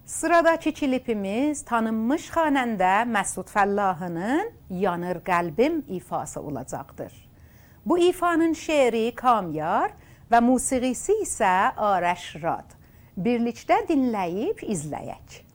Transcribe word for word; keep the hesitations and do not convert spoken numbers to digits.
Sıradakı klipimiz tanınmış xanəndə Məsud Fəllahının Yanır Qəlbim ifası olacaqdır. Bu ifanın şeiri Kamyar və musiqisi isə Arəş Rad. Birlikdə dinləyib izləyək.